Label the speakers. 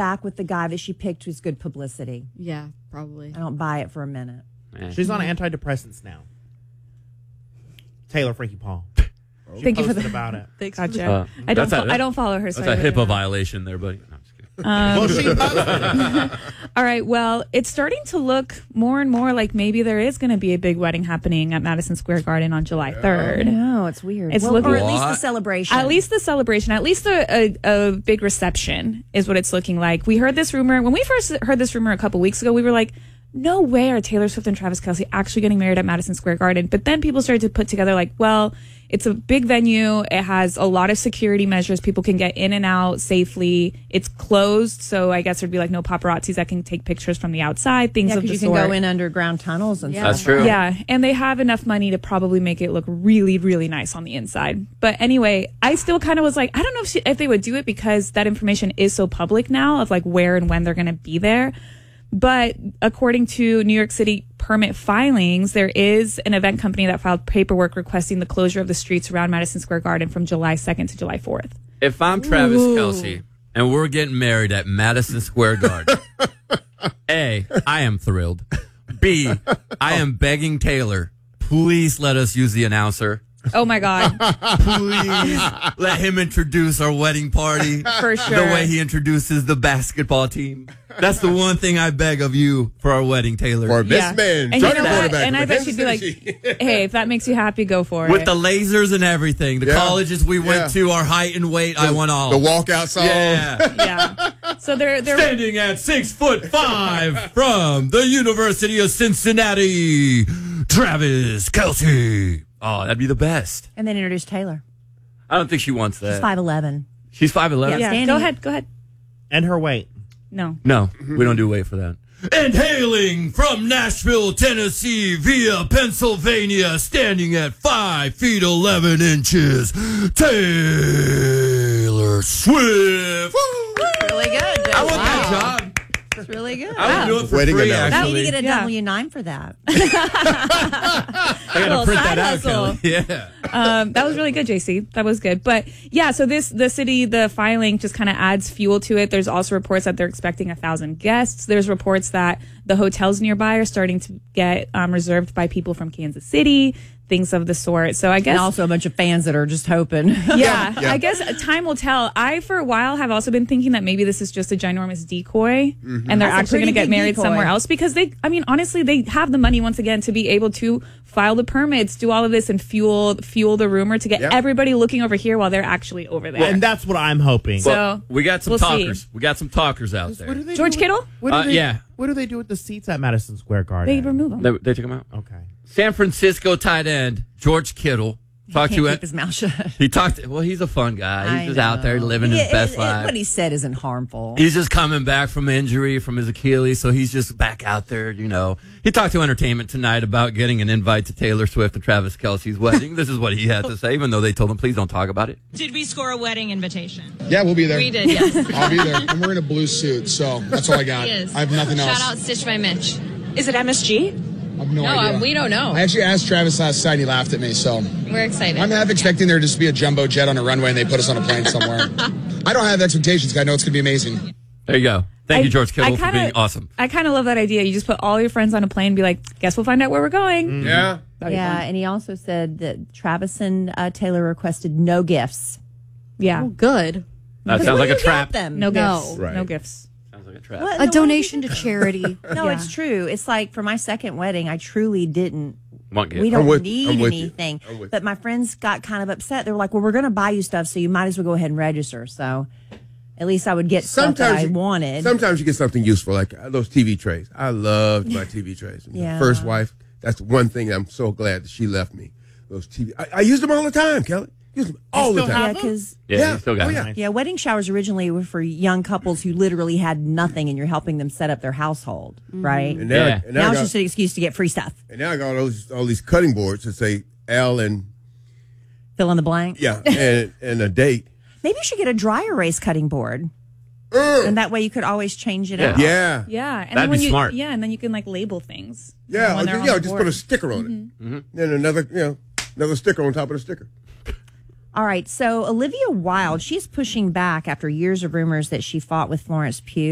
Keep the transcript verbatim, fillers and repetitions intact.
Speaker 1: back with the guy that she picked was good publicity.
Speaker 2: Yeah, probably.
Speaker 1: I don't buy it for a minute.
Speaker 3: Eh.
Speaker 4: She's on antidepressants now. Taylor Frankie Paul. She
Speaker 5: Thank you for
Speaker 4: posted
Speaker 5: the
Speaker 4: about it.
Speaker 5: Thanks.
Speaker 2: Gotcha.
Speaker 3: Uh,
Speaker 5: I don't.
Speaker 3: that's
Speaker 5: Fo-
Speaker 3: a-
Speaker 5: I don't follow her.
Speaker 3: That's
Speaker 5: So
Speaker 3: a
Speaker 5: I really
Speaker 3: HIPAA
Speaker 5: don't.
Speaker 3: violation there, buddy. No, I'm just kidding.
Speaker 5: Um,
Speaker 4: Well, she posted it.
Speaker 5: All right. Well, it's starting to look more and more like maybe there is going to be a big wedding happening at Madison Square Garden on July third.
Speaker 1: No, it's weird.
Speaker 5: It's
Speaker 1: well,
Speaker 5: looking-
Speaker 1: or at least the
Speaker 3: What?
Speaker 1: celebration.
Speaker 5: At least the celebration, at least a, a, a big reception is what it's looking like. We heard this rumor when we first heard this rumor a couple weeks ago. We were like, no way are Taylor Swift and Travis Kelce actually getting married at Madison Square Garden. But then people started to put together like, well, it's a big venue. It has a lot of security measures. People can get in and out safely. It's closed. So I guess there'd be like no paparazzis that can take pictures from the outside, things
Speaker 1: yeah,
Speaker 5: of the
Speaker 1: because you
Speaker 5: sort.
Speaker 1: can go in underground tunnels and
Speaker 2: Yeah.
Speaker 1: stuff.
Speaker 3: That's true.
Speaker 5: Yeah, and they have enough money to probably make it look really, really nice on the inside. But anyway, I still kind of was like, I don't know if, she, if they would do it because that information is so public now of like where and when they're going to be there. But according to New York City permit filings, there is an event company that filed paperwork requesting the closure of the streets around Madison Square Garden from July second to July fourth.
Speaker 3: If I'm Travis Kelce and we're getting married at Madison Square Garden, A, I am thrilled. B, I am begging Taylor, please let us use the announcer.
Speaker 5: Oh my God,
Speaker 3: Please let him introduce our wedding party
Speaker 5: for sure.
Speaker 3: the way he introduces the basketball team. That's the one thing I beg of you for our wedding, Taylor.
Speaker 6: For this
Speaker 5: Yeah.
Speaker 6: man,
Speaker 5: And you
Speaker 6: starting
Speaker 5: know what?
Speaker 6: quarterback.
Speaker 5: And I
Speaker 6: for
Speaker 5: bet
Speaker 6: Kansas
Speaker 5: she'd be like,
Speaker 6: City.
Speaker 5: hey, if that makes you happy, go for
Speaker 3: With
Speaker 5: it.
Speaker 3: the lasers and everything, the
Speaker 6: Yeah.
Speaker 3: colleges we went
Speaker 6: Yeah.
Speaker 3: to, our height and weight, I want all.
Speaker 6: the walkout song.
Speaker 3: Yeah.
Speaker 5: Yeah. So they're they're
Speaker 3: Standing at six foot five from the University of Cincinnati, Travis Kelce. Oh, that'd be the best.
Speaker 1: And then introduce Taylor.
Speaker 3: I don't think she wants that.
Speaker 1: She's five eleven.
Speaker 3: She's five eleven.
Speaker 1: Yeah.
Speaker 5: yeah.
Speaker 1: standing-
Speaker 5: Go ahead. Go ahead.
Speaker 4: And her weight.
Speaker 5: No.
Speaker 3: No, we don't do weight for that. And hailing from Nashville, Tennessee, via Pennsylvania, standing at five feet eleven inches, Taylor Swift.
Speaker 1: Really good.
Speaker 3: I want that job.
Speaker 1: That's really good.
Speaker 3: I would do it for
Speaker 6: Wedding
Speaker 3: free,
Speaker 6: announcement.
Speaker 1: Now you
Speaker 3: actually.
Speaker 1: need to get a
Speaker 5: Yeah.
Speaker 1: W nine for that.
Speaker 3: I gotta
Speaker 5: Little
Speaker 3: print
Speaker 5: side
Speaker 3: that out,
Speaker 5: hustle.
Speaker 3: Kelly. Yeah.
Speaker 5: Um, that was really good, J C. That was good. But yeah, so this the city, the filing just kind of adds fuel to it. There's also reports that they're expecting a thousand guests. There's reports that the hotels nearby are starting to get um, reserved by people from Kansas City, things of the sort. So I guess
Speaker 1: And also a bunch of fans that are just hoping.
Speaker 5: yeah,
Speaker 6: Yeah.
Speaker 5: I guess time will tell. I, for a while, have also been thinking that maybe this is just a ginormous decoy and they're
Speaker 1: That's a
Speaker 5: actually going to
Speaker 1: pretty
Speaker 5: get
Speaker 1: big
Speaker 5: married
Speaker 1: decoy.
Speaker 5: somewhere else because they, I mean, honestly, they have the money once again to be able to file the permits, do all of this and fuel fuel the rumor to get
Speaker 6: Yeah.
Speaker 5: everybody looking over here while they're actually over there.
Speaker 4: And that's what I'm hoping.
Speaker 5: So-
Speaker 3: Well, we got some
Speaker 5: we'll see.
Speaker 3: talkers. We got some talkers out
Speaker 4: What
Speaker 3: there.
Speaker 4: do they
Speaker 5: George
Speaker 4: do
Speaker 5: Kittle?
Speaker 4: With, what do
Speaker 3: Uh,
Speaker 4: they,
Speaker 3: yeah.
Speaker 4: What do they do with the seats at Madison Square Garden?
Speaker 5: They remove them.
Speaker 3: They, they took him out.
Speaker 4: Okay.
Speaker 3: San Francisco tight end George Kittle talked
Speaker 1: Can't
Speaker 3: to
Speaker 1: keep
Speaker 3: it.
Speaker 1: his mouth shut.
Speaker 3: He talked. Well, he's a fun guy. He's
Speaker 1: I
Speaker 3: just out there
Speaker 1: know.
Speaker 3: living his
Speaker 1: It-
Speaker 3: best
Speaker 1: it-
Speaker 3: life.
Speaker 1: What he said isn't harmful.
Speaker 3: He's just coming back from injury from his Achilles, so he's just back out there, you know. He talked to Entertainment Tonight about getting an invite to Taylor Swift and Travis Kelce's wedding. This is what he had to say, even though they told him, please don't talk about it.
Speaker 7: Did we score a wedding invitation?
Speaker 8: Yeah, we'll be there.
Speaker 7: We did, yes.
Speaker 8: I'll be there. I'm wearing a blue suit, so that's all I got.
Speaker 7: He is.
Speaker 8: I have nothing else.
Speaker 7: Shout out Stitch by Mitch.
Speaker 9: Is it M S G?
Speaker 8: I have no,
Speaker 7: No,
Speaker 8: idea.
Speaker 7: um, we don't know.
Speaker 8: I actually asked Travis last night and he laughed at me, so
Speaker 7: We're excited.
Speaker 8: I'm half expecting there just to be a jumbo jet on a runway and they put us on a plane somewhere. I don't have expectations, 'cause I know it's going to be amazing.
Speaker 3: There you go. Thank
Speaker 5: I-
Speaker 3: you, George Kittle,
Speaker 5: I
Speaker 3: for
Speaker 5: kinda-
Speaker 3: being awesome.
Speaker 5: I kind of love that idea. You just put all your friends on a plane and be like, guess we'll find out where we're going.
Speaker 6: Yeah.
Speaker 5: That'd be
Speaker 1: Yeah,
Speaker 5: fun.
Speaker 1: and he also said that Travis and uh, Taylor requested no gifts.
Speaker 5: Yeah.
Speaker 2: Oh, good.
Speaker 3: That
Speaker 1: Because
Speaker 3: sounds
Speaker 1: what
Speaker 3: like a
Speaker 1: do you get
Speaker 3: trap.
Speaker 1: them?
Speaker 5: No
Speaker 2: No.
Speaker 5: gifts.
Speaker 6: Right.
Speaker 5: No gifts.
Speaker 3: Sounds like a trap.
Speaker 1: What-
Speaker 2: A
Speaker 1: what do you
Speaker 2: donation
Speaker 1: get
Speaker 2: to charity.
Speaker 1: No,
Speaker 5: Yeah.
Speaker 1: it's true. It's like for my second wedding, I truly didn't.
Speaker 3: Won't get
Speaker 1: We
Speaker 3: it.
Speaker 1: don't
Speaker 6: I'm with-
Speaker 1: need
Speaker 6: I'm with you.
Speaker 1: anything.
Speaker 6: I'm with
Speaker 1: But my friends got kind of upset. They were like, "Well, we're going to buy you stuff, so you might as well go ahead and register." So at least I would get stuff that I
Speaker 6: you,
Speaker 1: wanted.
Speaker 6: Sometimes you get something useful, like uh, those T V trays. I loved my T V trays. My
Speaker 1: Yeah.
Speaker 6: first wife, that's one thing I'm so glad that she left me. Those T V. I, I use them all the time, Kelly. Use them all the
Speaker 4: still
Speaker 6: time.
Speaker 1: yeah, because
Speaker 3: Yeah,
Speaker 6: Yeah.
Speaker 3: you still got
Speaker 6: Oh,
Speaker 3: it.
Speaker 6: yeah.
Speaker 1: yeah, wedding showers originally were for young couples who literally had nothing, and you're helping them set up their household, right?
Speaker 6: And now,
Speaker 3: Yeah.
Speaker 6: and now,
Speaker 1: Now
Speaker 6: I
Speaker 1: it's
Speaker 6: got,
Speaker 1: just an excuse to get free stuff.
Speaker 6: and now I got all those all these cutting boards that say L and
Speaker 1: Fill in the blank.
Speaker 6: yeah and and a date.
Speaker 1: Maybe you should get a dry erase cutting board,
Speaker 6: Uh,
Speaker 1: and that way you could always change it
Speaker 3: Yeah.
Speaker 1: out.
Speaker 6: yeah,
Speaker 5: Yeah. And
Speaker 3: That'd
Speaker 5: then when
Speaker 3: be
Speaker 5: you,
Speaker 3: smart.
Speaker 5: Yeah, and then you can like label things.
Speaker 6: yeah,
Speaker 5: when
Speaker 6: or
Speaker 5: they're
Speaker 6: ju-
Speaker 5: on
Speaker 6: yeah.
Speaker 5: the
Speaker 6: Just
Speaker 5: board.
Speaker 6: put a sticker on it. Then another, you know, another sticker on top of the sticker.
Speaker 1: All right, so Olivia Wilde, she's pushing back after years of rumors that she fought with Florence Pugh.